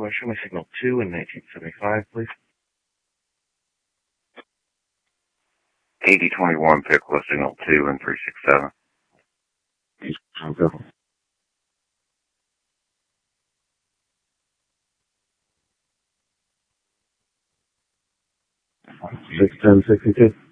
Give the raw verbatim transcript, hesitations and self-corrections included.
uh, show me signal two in nineteen seventy-five, please. eighty twenty-one, Pickle, signal two and three six seven. Okay. six ten sixty-two.